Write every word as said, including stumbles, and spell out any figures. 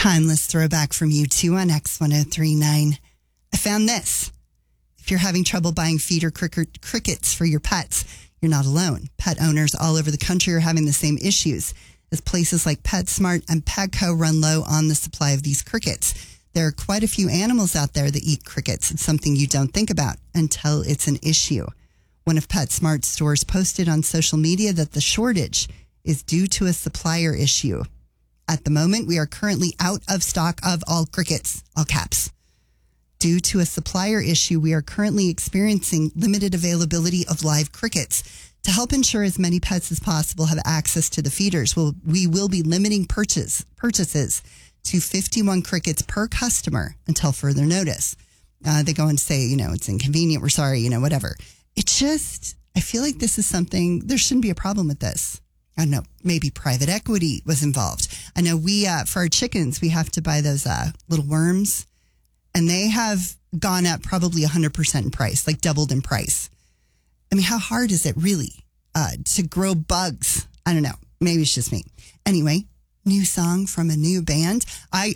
Timeless throwback from U two on X one oh three point nine. I found this. If you're having trouble buying feeder cricket, crickets for your pets, you're not alone. Pet owners all over the country are having the same issues as places like PetSmart and Petco run low on the supply of these crickets. There are quite a few animals out there that eat crickets. It's something you don't think about until it's an issue. One of PetSmart's stores posted on social media that the shortage is due to a supplier issue. At the moment, we are currently out of stock of all crickets, all caps. Due to a supplier issue, we are currently experiencing limited availability of live crickets. To help ensure as many pets as possible have access to the feeders, we'll, we will be limiting purchase, purchases to fifty-one crickets per customer until further notice. Uh, they go and say, you know, it's inconvenient, we're sorry, you know, whatever. It's just, I feel like this is something, there shouldn't be a problem with this. I don't know, maybe private equity was involved. I know we, uh, for our chickens, we have to buy those uh, little worms, and they have gone up probably one hundred percent in price, like doubled in price. I mean, how hard is it really uh, to grow bugs? I don't know. Maybe it's just me. Anyway, new song from a new band. I,